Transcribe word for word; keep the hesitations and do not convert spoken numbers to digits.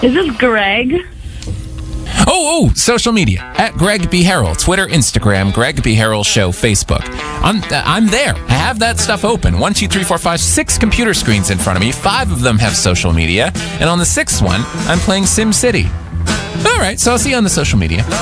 Is this Greg? Oh, oh, social media. At Greg B. Harrell. Twitter, Instagram, Greg B. Harrell Show, Facebook. I'm, I'm there. I have that stuff open. One, two, three, four, five, six computer screens in front of me. Five of them have social media. And on the sixth one, I'm playing SimCity. All right, so I'll see you on the social media.